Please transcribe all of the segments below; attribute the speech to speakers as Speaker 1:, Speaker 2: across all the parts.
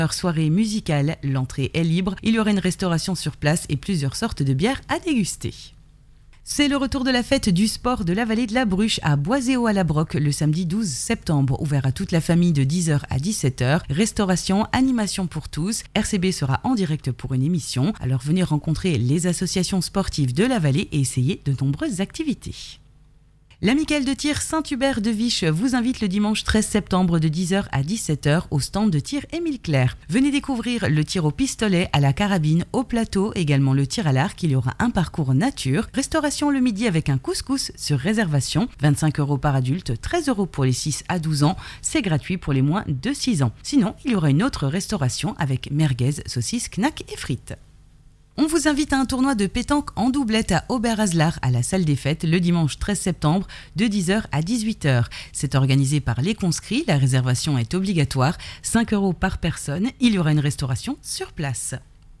Speaker 1: Soirée musicale, l'entrée est libre, il y aura une restauration sur place et plusieurs sortes de bières à déguster. C'est le retour de la fête du sport de la vallée de la Bruche à Boiséo-à-la-Broc le samedi 12 septembre, ouvert à toute la famille de 10h à 17h. Restauration, animation pour tous. RCB sera en direct pour une émission, alors venez rencontrer les associations sportives de la vallée et essayer de nombreuses activités. L'Amicale de tir Saint-Hubert de Viche vous invite le dimanche 13 septembre de 10h à 17h au stand de tir Émile Clerc. Venez découvrir le tir au pistolet, à la carabine, au plateau, également le tir à l'arc. Il y aura un parcours nature. Restauration le midi avec un couscous sur réservation. 25 € par adulte, 13 € pour les 6 à 12 ans. C'est gratuit pour les moins de 6 ans. Sinon, il y aura une autre restauration avec merguez, saucisses, knacks et frites. On vous invite à un tournoi de pétanque en doublette à Oberhaslar à la salle des fêtes le dimanche 13 septembre de 10h à 18h. C'est organisé par les conscrits, la réservation est obligatoire, 5 € par personne, il y aura une restauration sur place.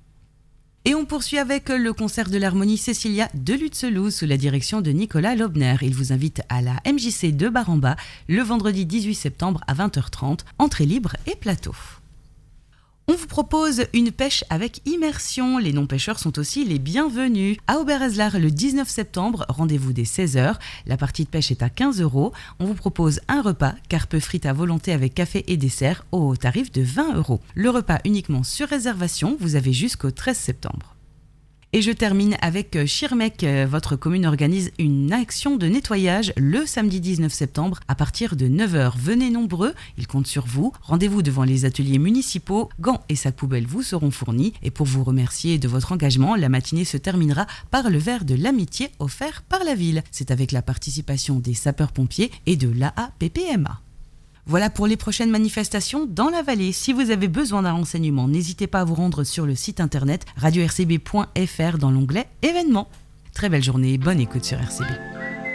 Speaker 1: Et on poursuit avec le concert de l'harmonie Cécilia de Lutzelouse sous la direction de Nicolas Lobner. Il vous invite à la MJC de Baramba le vendredi 18 septembre à 20h30, entrée libre et plateau. On vous propose une pêche avec immersion. Les non-pêcheurs sont aussi les bienvenus. À Oberhaslar le 19 septembre, rendez-vous dès 16h. La partie de pêche est à 15 €. On vous propose un repas, carpe frites à volonté avec café et dessert au tarif de 20 €. Le repas uniquement sur réservation, vous avez jusqu'au 13 septembre. Et je termine avec Schirmeck. Votre commune organise une action de nettoyage le samedi 19 septembre à partir de 9h. Venez nombreux, ils comptent sur vous. Rendez-vous devant les ateliers municipaux. Gants et sacs poubelles vous seront fournis. Et pour vous remercier de votre engagement, la matinée se terminera par le verre de l'amitié offert par la ville. C'est avec la participation des sapeurs-pompiers et de l'AAPPMA. Voilà pour les prochaines manifestations dans la vallée. Si vous avez besoin d'un renseignement, n'hésitez pas à vous rendre sur le site internet radio-rcb.fr dans l'onglet événements. Très belle journée et bonne écoute sur RCB.